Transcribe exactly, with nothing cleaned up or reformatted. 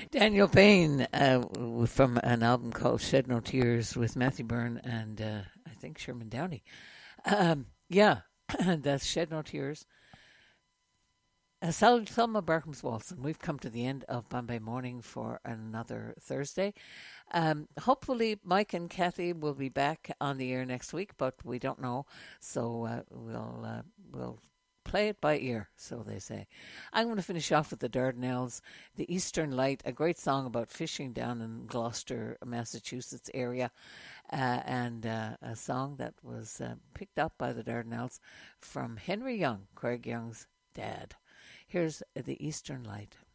Daniel Payne uh, from an album called Shed No Tears with Matthew Byrne and uh, I think Sherman Downey. Um, yeah, that's Shed No Tears. Uh, Sal- Selma Barkham's Waltz, and we've come to the end of Bombay Morning for another Thursday. Um, hopefully, Mike and Kathy will be back on the air next week, but we don't know, so uh, we'll uh, we'll play it by ear, so they say. I'm going to finish off with the Dardanelles, The Eastern Light, a great song about fishing down in Gloucester, Massachusetts area, uh, and uh, a song that was uh, picked up by the Dardanelles from Henry Young, Craig Young's dad. Here's The Eastern Light.